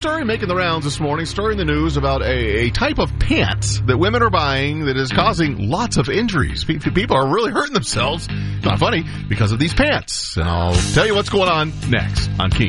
story making the rounds this morning, story in the news about a type of pants that women are buying that is causing lots of injuries. People are really hurting themselves, not funny, because of these pants. And I'll tell you what's going on next on Keen.